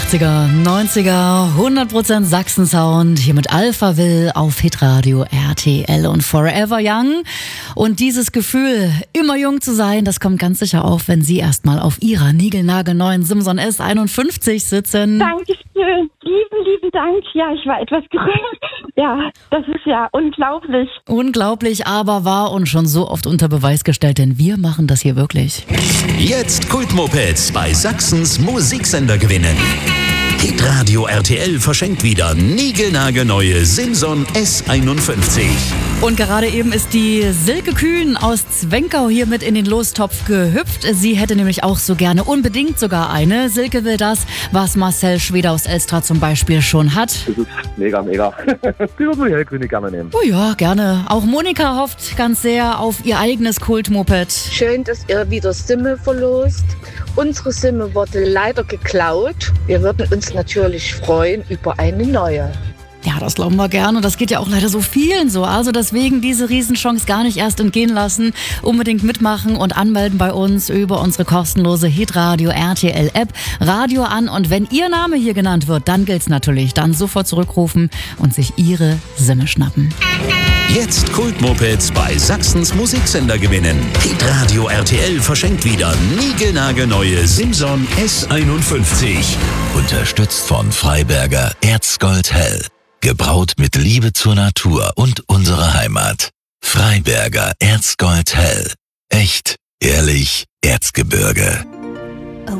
80er, 90er, 100% Sachsen-Sound, hier mit Alpha Will auf Hitradio RTL und Forever Young. Und dieses Gefühl, immer jung zu sein, das kommt ganz sicher auf, wenn Sie erstmal auf Ihrer niegelnagelneuen Simson S51 sitzen. Dankeschön, lieben Dank. Ja, ich war etwas gerührt. Ja, das ist ja unglaublich. Unglaublich, aber wahr und schon so oft unter Beweis gestellt, denn wir machen das hier wirklich. Jetzt Kultmopeds bei Sachsens Musiksender gewinnen. Hitradio RTL verschenkt wieder niegelnagelneue Simson S51. Und gerade eben ist die Silke Kühn aus Zwenkau hier mit in den Lostopf gehüpft. Sie hätte nämlich auch so gerne unbedingt sogar eine. Silke will das, was Marcel Schweder aus Elstra zum Beispiel schon hat. Das ist mega. Die würde man die hellgrüne gerne nehmen. Oh ja, gerne. Auch Monika hofft ganz sehr auf ihr eigenes Kultmoped. Schön, dass ihr wieder Simme verlost. Unsere Simme wurde leider geklaut. Wir würden uns natürlich freuen über eine neue. Ja, das glauben wir gerne. Das geht ja auch leider so vielen so. Also deswegen diese Riesenchance gar nicht erst entgehen lassen. Unbedingt mitmachen und anmelden bei uns über unsere kostenlose Hitradio RTL App. Radio an, und wenn Ihr Name hier genannt wird, dann gilt's natürlich. Dann sofort zurückrufen und sich Ihre Simme schnappen. Jetzt Kultmopeds bei Sachsens Musiksender gewinnen. Hitradio RTL verschenkt wieder niegelnagelneue Simson S51. Unterstützt von Freiberger Erzgold Hell. Gebraut mit Liebe zur Natur und unserer Heimat. Freiberger Erzgold Hell. Echt, ehrlich, Erzgebirge.